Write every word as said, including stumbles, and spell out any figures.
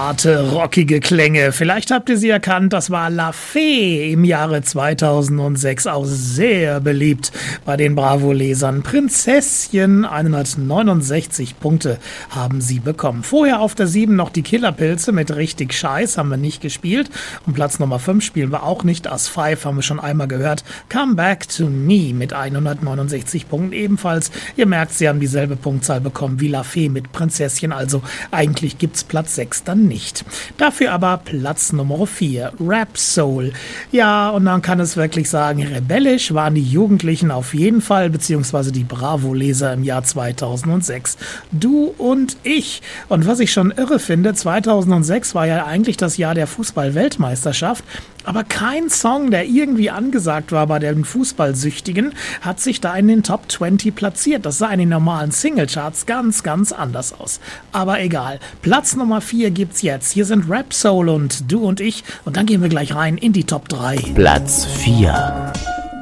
Zarte, rockige Klänge. Vielleicht habt ihr sie erkannt, das war La Fee im Jahre zweitausendsechs, auch sehr beliebt bei den Bravo-Lesern. Prinzesschen, hundertneunundsechzig Punkte haben sie bekommen. Vorher auf der sieben noch die Killerpilze mit Richtig Scheiß, haben wir nicht gespielt. Und Platz Nummer fünf spielen wir auch nicht. As Five haben wir schon einmal gehört. Come Back to Me mit hundertneunundsechzig Punkten ebenfalls. Ihr merkt, sie haben dieselbe Punktzahl bekommen wie La Fee mit Prinzesschen, also eigentlich gibt's Platz sechs dann nicht. Dafür aber Platz Nummer vier, Rap Soul. Ja, und man kann es wirklich sagen, rebellisch waren die Jugendlichen auf jeden Fall, beziehungsweise die Bravo-Leser im Jahr zweitausendsechs. Du und ich. Und was ich schon irre finde, zweitausendsechs war ja eigentlich das Jahr der Fußball-Weltmeisterschaft, aber kein Song, der irgendwie angesagt war bei den Fußballsüchtigen, hat sich da in den Top zwanzig platziert. Das sah in den normalen Singlecharts ganz, ganz anders aus. Aber egal. Platz Nummer vier gibt's jetzt. Hier sind Rap Soul und Du und ich. Und dann gehen wir gleich rein in die Top drei. Platz vier.